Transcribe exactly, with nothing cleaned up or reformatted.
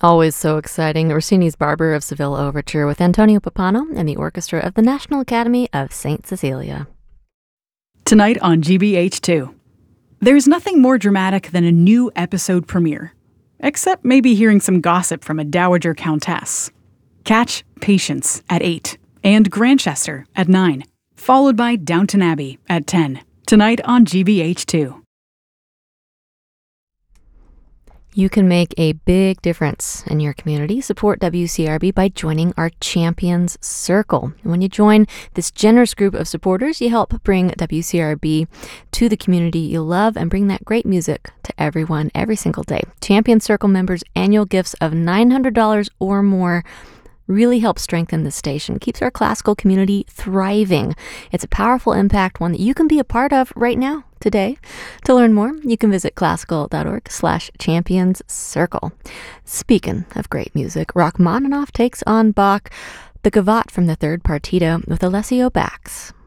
Always so exciting. Rossini's Barber of Seville Overture with Antonio Pappano and the orchestra of the National Academy of Saint Cecilia. Tonight on G B H two. There's nothing more dramatic than a new episode premiere. Except maybe hearing some gossip from a dowager countess. Catch Patience at eight and Grantchester at nine, followed by Downton Abbey at ten. Tonight on G B H two. You can make a big difference in your community. Support W C R B by joining our Champions Circle. When you join this generous group of supporters, you help bring W C R B to the community you love and bring that great music to everyone every single day. Champions Circle members' annual gifts of nine hundred dollars or more really helps strengthen the station, keeps our classical community thriving. It's a powerful impact, one that you can be a part of right now, today. To learn more, you can visit classical.org slash champions circle. Speaking of great music, Rachmaninoff takes on Bach, the Gavotte from the Third Partita with Alessio Bax.